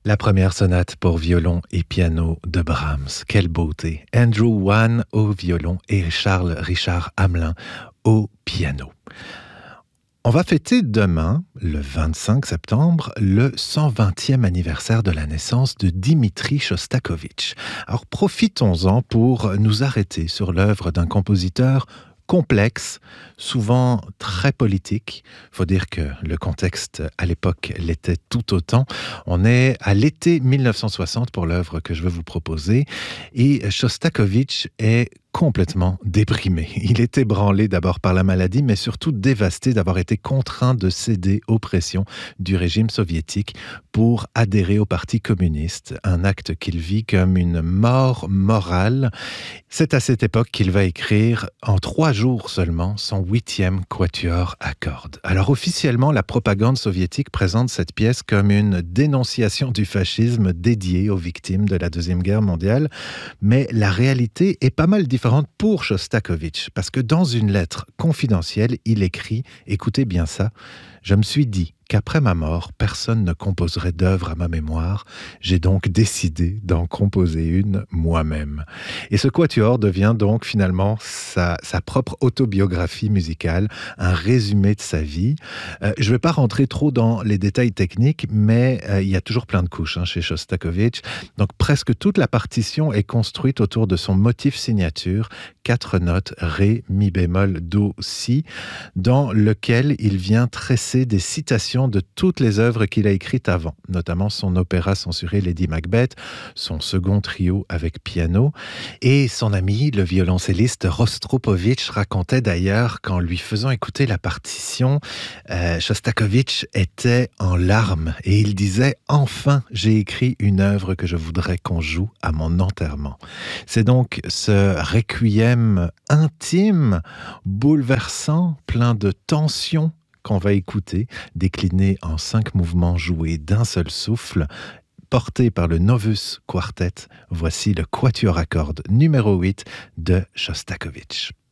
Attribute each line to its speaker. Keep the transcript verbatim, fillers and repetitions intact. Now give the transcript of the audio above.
Speaker 1: La première sonate pour violon et piano de Brahms. Quelle beauté! Andrew Wan au violon et Charles Richard Hamelin au piano. On va fêter demain, le vingt-cinq septembre, le cent vingtième anniversaire de la naissance de Dimitri Chostakovitch. Alors profitons-en pour nous arrêter sur l'œuvre d'un compositeur complexe, souvent très politique. Il faut dire que le contexte à l'époque l'était tout autant. On est à l'été mille neuf cent soixante pour l'œuvre que je vais vous proposer et Chostakovitch est complètement déprimé. Il est ébranlé d'abord par la maladie, mais surtout dévasté d'avoir été contraint de céder aux pressions du régime soviétique pour adhérer au Parti communiste, un acte qu'il vit comme une mort morale. C'est à cette époque qu'il va écrire, en trois jours seulement, son huitième quatuor à cordes. Alors officiellement, la propagande soviétique présente cette pièce comme une dénonciation du fascisme dédiée aux victimes de la Deuxième Guerre mondiale, mais la réalité est pas mal différente pour Chostakovitch, parce que dans une lettre confidentielle, il écrit, écoutez bien ça, « Je me suis dit qu'après ma mort, personne ne composerait d'œuvre à ma mémoire. J'ai donc décidé d'en composer une moi-même. » Et ce quatuor devient donc finalement sa, sa propre autobiographie musicale, un résumé de sa vie. Euh, je ne vais pas rentrer trop dans les détails techniques, mais euh, il y a toujours plein de couches hein, chez Chostakovitch. Donc presque toute la partition est construite autour de son motif signature, quatre notes, Ré, Mi bémol, Do, Si, dans lequel il vient tresser des citations de toutes les œuvres qu'il a écrites avant, notamment son opéra censuré Lady Macbeth, son second trio avec piano. Et son ami, le violoncelliste Rostropovitch, racontait d'ailleurs qu'en lui faisant écouter la partition, euh, Chostakovitch était en larmes et il disait « Enfin, j'ai écrit une œuvre que je voudrais qu'on joue à mon enterrement ». C'est donc ce requiem intime, bouleversant, plein de tensions, qu'on va écouter, décliné en cinq mouvements joués d'un seul souffle, porté par le Novus Quartet. Voici le quatuor à cordes numéro huit de Chostakovitch.